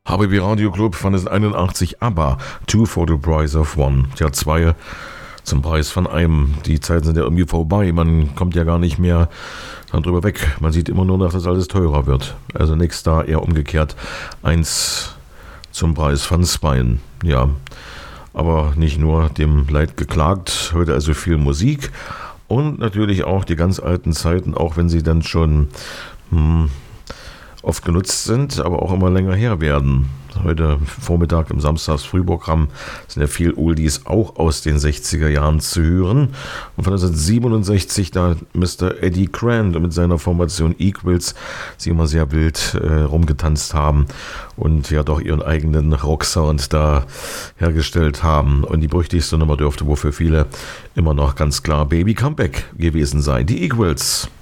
HBB Radio Club von 81 ABBA, Two for the Price of One. Ja, zwei zum Preis von einem. Die Zeiten sind ja irgendwie vorbei. Man kommt ja gar nicht mehr drüber weg. Man sieht immer nur noch, dass alles teurer wird. Also nichts da, eher umgekehrt. Eins zum Preis von zweien. Ja, aber nicht nur dem Leid geklagt. Heute also viel Musik und natürlich auch die ganz alten Zeiten, auch wenn sie dann schon oft genutzt sind, aber auch immer länger her werden. Heute Vormittag im Samstagsfrühprogramm sind ja viel Oldies auch aus den 60er Jahren zu hören. Und von 1967 da Mr. Eddie Grant mit seiner Formation Equals, sie immer sehr wild rumgetanzt haben und ja doch ihren eigenen Rocksound da hergestellt haben. Und die berüchtigste Nummer dürfte wohl für viele immer noch ganz klar Baby Comeback gewesen sein. Die Equals.